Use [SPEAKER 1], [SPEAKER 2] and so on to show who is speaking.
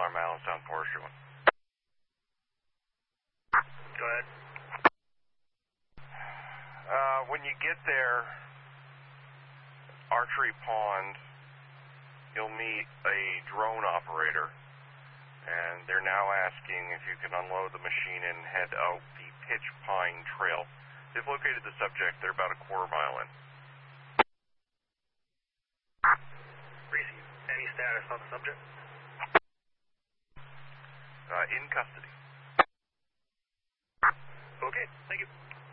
[SPEAKER 1] Arm Allenstown Forestry One.
[SPEAKER 2] Go ahead.
[SPEAKER 1] When you get there, Archery Pond, you'll meet a drone operator, and they're now asking if you can unload the machine and head out the Pitch Pine Trail. They've located the subject. They're about a quarter mile in.
[SPEAKER 2] Racy, any status on the subject?
[SPEAKER 1] In custody.
[SPEAKER 2] Okay, thank you.